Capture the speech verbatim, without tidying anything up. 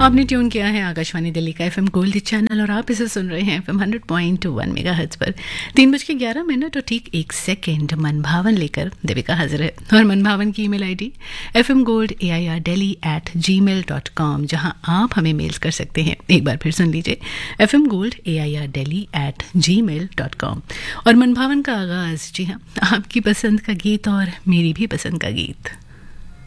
आपने ट्यून किया है आकाशवाणी दिल्ली का एफएम गोल्ड चैनल और आप इसे सुन रहे हैं FM hundred point one megahertz पर। तीन बज के ग्यारह मिनट और ठीक एक सेकेंड मन भावन लेकर देविका हाजिर है। और मन भावन की email ID F M gold A I R daily eight ji mail dot com, जहाँ आप हमें मेल कर सकते हैं। एक बार फिर सुन लीजिए, F M gold A I R daily eight ji mail dot com. और मन भावन का आगाज, जी हाँ, आपकी पसंद का गीत और मेरी भी पसंद का गीत।